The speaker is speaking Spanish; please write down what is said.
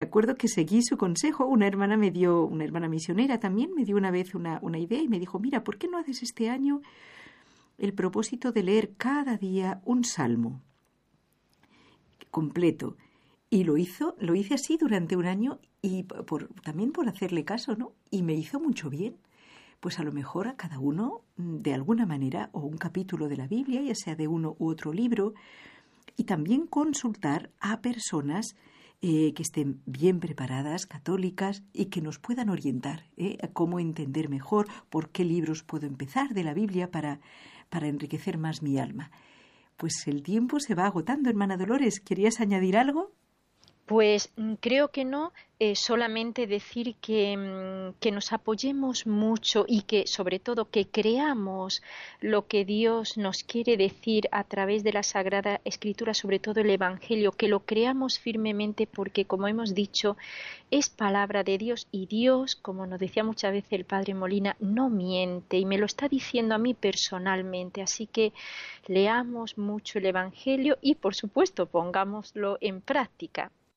acuerdo que seguí su consejo. Una hermana misionera también, me dio una vez una idea y me dijo, mira, ¿por qué no haces este año el propósito de leer cada día un salmo completo? Y lo hice así durante un año y también por hacerle caso, ¿no? Y me hizo mucho bien. Pues a lo mejor a cada uno, de alguna manera, o un capítulo de la Biblia, ya sea de uno u otro libro, y también consultar a personas que estén bien preparadas, católicas, y que nos puedan orientar a cómo entender mejor, por qué libros puedo empezar de la Biblia para enriquecer más mi alma. Pues el tiempo se va agotando, hermana Dolores. ¿Querías añadir algo? Pues creo que no, solamente decir que nos apoyemos mucho y que sobre todo que creamos lo que Dios nos quiere decir a través de la Sagrada Escritura, sobre todo el Evangelio, que lo creamos firmemente porque, como hemos dicho, es palabra de Dios y Dios, como nos decía muchas veces el Padre Molina, no miente y me lo está diciendo a mí personalmente. Así que leamos mucho el Evangelio y, por supuesto, pongámoslo en práctica.